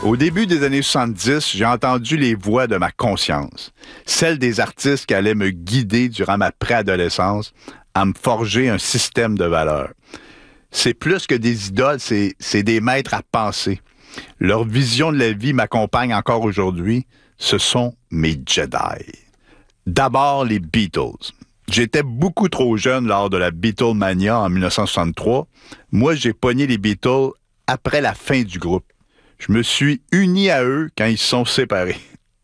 Au début des années 70, j'ai entendu les voix de ma conscience, celles des artistes qui allaient me guider durant ma préadolescence à me forger un système de valeurs. C'est plus que des idoles, c'est des maîtres à penser. Leur vision de la vie m'accompagne encore aujourd'hui. Ce sont mes Jedi. D'abord, les Beatles. J'étais beaucoup trop jeune lors de la Beatlemania en 1963. Moi, j'ai pogné les Beatles après la fin du groupe. Je me suis uni à eux quand ils se sont séparés.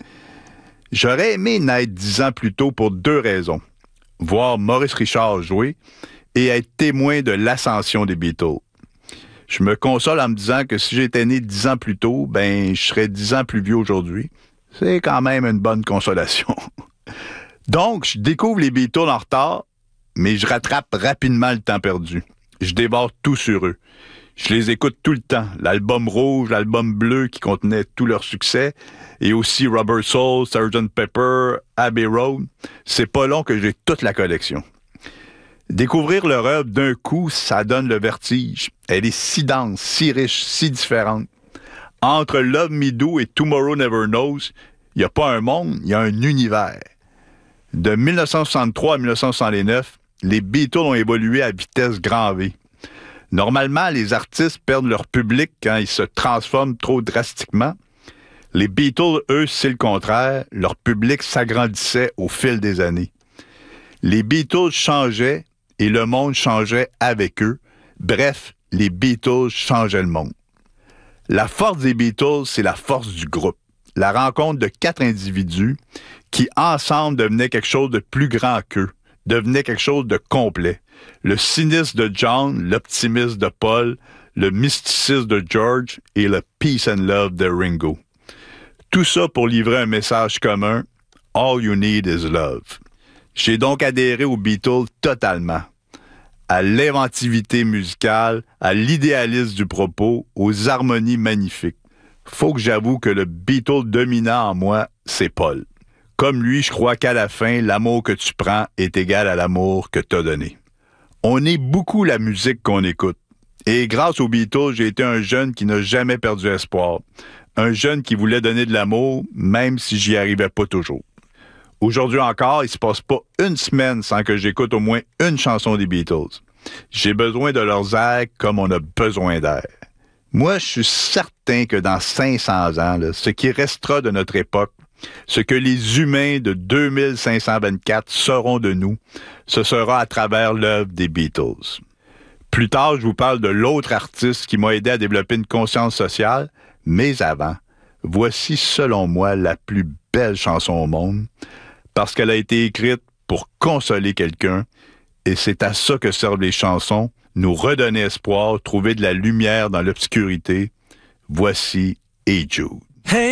J'aurais aimé naître 10 ans plus tôt pour 2 raisons. Voir Maurice Richard jouer et être témoin de l'ascension des Beatles. Je me console en me disant que si j'étais né 10 ans plus tôt, je serais 10 ans plus vieux aujourd'hui. C'est quand même une bonne consolation. Donc, je découvre les Beatles en retard, mais je rattrape rapidement le temps perdu. Je dévore tout sur eux. Je les écoute tout le temps. L'album rouge, l'album bleu qui contenait tout leur succès, et aussi Rubber Soul, Sgt. Pepper, Abbey Road. C'est pas long que j'ai toute la collection. Découvrir leur œuvre d'un coup, ça donne le vertige. Elle est si dense, si riche, si différente. Entre Love Me Do et Tomorrow Never Knows, il n'y a pas un monde, il y a un univers. De 1963 à 1969, les Beatles ont évolué à vitesse grand V. Normalement, les artistes perdent leur public quand ils se transforment trop drastiquement. Les Beatles, eux, c'est le contraire. Leur public s'agrandissait au fil des années. Les Beatles changeaient et le monde changeait avec eux. Bref, les Beatles changeaient le monde. La force des Beatles, c'est la force du groupe. La rencontre de 4 individus qui, ensemble, devenaient quelque chose de plus grand qu'eux, devenaient quelque chose de complet. Le cynisme de John, l'optimisme de Paul, le mysticisme de George et le peace and love de Ringo. Tout ça pour livrer un message commun, « All you need is love ». J'ai donc adhéré aux Beatles totalement, à l'inventivité musicale, à l'idéalisme du propos, aux harmonies magnifiques. Faut que j'avoue que le Beatle dominant en moi, c'est Paul. Comme lui, je crois qu'à la fin, l'amour que tu prends est égal à l'amour que t'as donné. On est beaucoup la musique qu'on écoute. Et grâce aux Beatles, j'ai été un jeune qui n'a jamais perdu espoir. Un jeune qui voulait donner de l'amour, même si j'y arrivais pas toujours. Aujourd'hui encore, il se passe pas une semaine sans que j'écoute au moins une chanson des Beatles. J'ai besoin de leurs airs comme on a besoin d'air. Moi, je suis certain que dans 500 ans, ce qui restera de notre époque, ce que les humains de 2524 sauront de nous, ce sera à travers l'œuvre des Beatles. Plus tard, je vous parle de l'autre artiste qui m'a aidé à développer une conscience sociale, mais avant, voici selon moi la plus belle chanson au monde, parce qu'elle a été écrite pour consoler quelqu'un, et c'est à ça que servent les chansons, nous redonner espoir, trouver de la lumière dans l'obscurité. Voici Hey Jude.